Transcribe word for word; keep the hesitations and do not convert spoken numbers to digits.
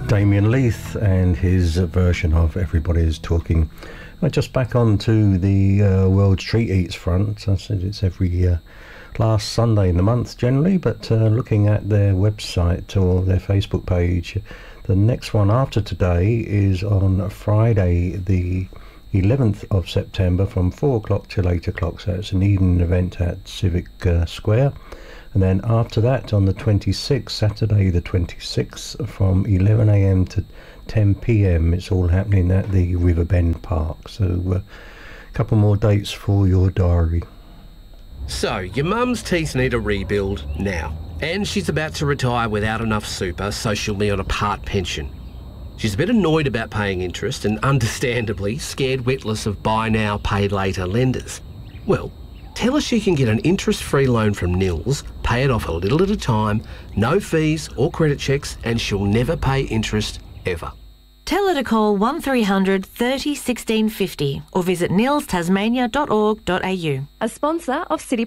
Damien Leith and his version of Everybody's Talking. Uh, just back on to the uh, World Street Eats front. I said it's every uh, last Sunday in the month generally, but uh, looking at their website or their Facebook page, the next one after today is on Friday the eleventh of September from four o'clock till eight o'clock, so it's an evening event at Civic uh, Square. And then after that, on the twenty-sixth, Saturday the twenty-sixth, from eleven a m to ten p m, it's all happening at the Riverbend Park. So a uh, couple more dates for your diary. So, your mum's teeth need a rebuild now, and she's about to retire without enough super, so she'll be on a part pension. She's a bit annoyed about paying interest and, understandably, scared witless of buy now, pay later lenders. Well, tell her she can get an interest-free loan from Nils, pay it off a little at a time, no fees or credit checks, and she'll never pay interest ever. Tell her to call one three hundred thirty sixteen fifty or visit nils tasmania dot org dot a u. A sponsor of City